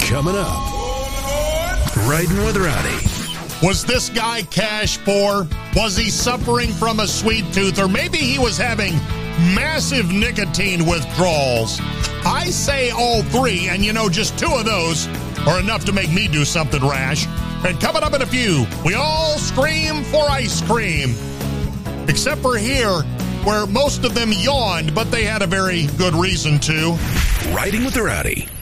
Coming up, Riding with Rowdy. Was this guy cash poor? Was he suffering from a sweet tooth? Or maybe he was having massive nicotine withdrawals? I say all three, and just two of those are enough to make me do something rash. And coming up in a few, we all scream for ice cream. Except for here, where most of them yawned, but they had a very good reason to. Riding with the Rowdy.